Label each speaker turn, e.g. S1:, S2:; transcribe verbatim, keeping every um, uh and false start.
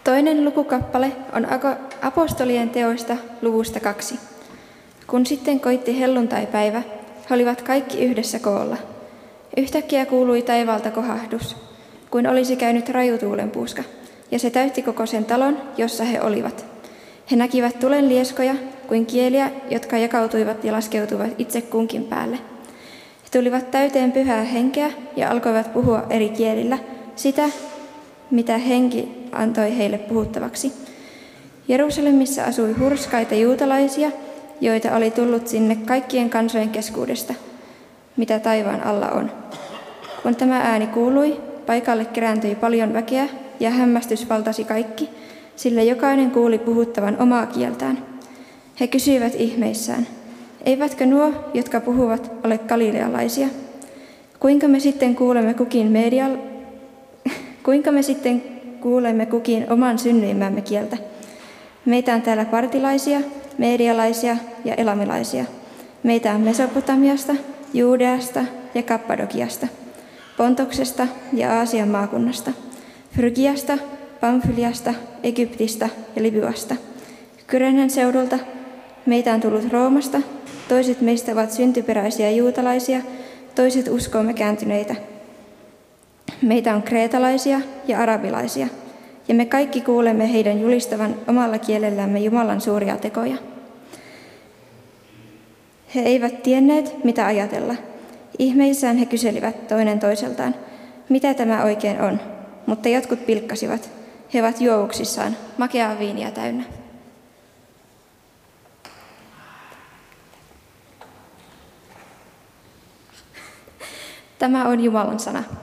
S1: Toinen lukukappale on apostolien teoista luvusta kaksi. Kun sitten koitti helluntaipäivä, he olivat kaikki yhdessä koolla. Yhtäkkiä kuului taivaalta kohahdus, kuin olisi käynyt rajutuulenpuuska, ja se täytti koko sen talon, jossa he olivat. He näkivät tulen lieskoja kuin kieliä, jotka jakautuivat ja laskeutuivat itse kunkin päälle. He tulivat täyteen pyhää henkeä ja alkoivat puhua eri kielillä sitä, mitä henki antoi heille puhuttavaksi. Jerusalemissa asui hurskaita juutalaisia, joita oli tullut sinne kaikkien kansojen keskuudesta, mitä taivaan alla on. Kun tämä ääni kuului, paikalle kerääntyi paljon väkeä ja hämmästys valtasi kaikki, sillä jokainen kuuli puhuttavan omaa kieltään. He kysyivät ihmeissään, eivätkö nuo, jotka puhuvat, ole galilealaisia? Kuinka me sitten kuulemme kukin medial... Kuinka me sitten kuulemme kukin oman synnyimämme kieltä? Meitä on täällä partilaisia, medialaisia ja elamilaisia. Meitä on Mesopotamiasta, Juudeasta ja Kappadokiasta, Pontoksesta ja Aasian maakunnasta, Frygiasta, Pamfyliasta, Egyptistä ja Libyasta, Kyrenen seudulta. Meitä on tullut Roomasta, toiset meistä ovat syntyperäisiä juutalaisia, toiset uskoomme kääntyneitä. Meitä on kreetalaisia ja arabilaisia, ja me kaikki kuulemme heidän julistavan omalla kielellämme Jumalan suuria tekoja. He eivät tienneet, mitä ajatella. Ihmeissään he kyselivät toinen toiseltaan, mitä tämä oikein on, mutta jotkut pilkkasivat. He ovat juovuksissaan, makeaa viiniä täynnä. Tämä on Jumalan sana.